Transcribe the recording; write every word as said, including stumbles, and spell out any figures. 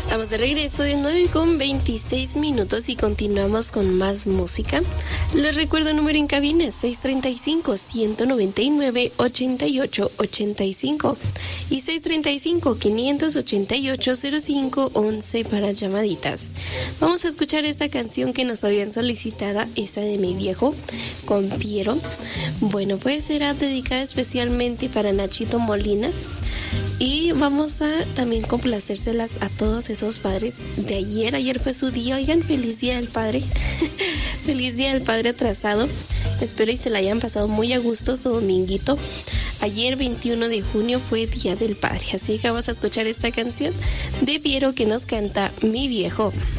Estamos de regreso de nueve con veintiséis minutos y continuamos con más música. Les recuerdo el número en cabina seis tres cinco, uno nueve nueve, ocho ocho ocho cinco y seis tres cinco, cinco ocho ocho, cero cinco once para llamaditas. Vamos a escuchar esta canción que nos habían solicitado, esta de Mi Viejo con Piero. Bueno, pues será dedicada especialmente para Nachito Molina. Y vamos a también complacérselas a todos esos padres de ayer. Ayer fue su día. Oigan, feliz día del padre. Feliz día del padre atrasado. Espero y se la hayan pasado muy a gusto su dominguito. Ayer veintiuno de junio fue Día del Padre. Así que vamos a escuchar esta canción de Piero que nos canta Mi Viejo.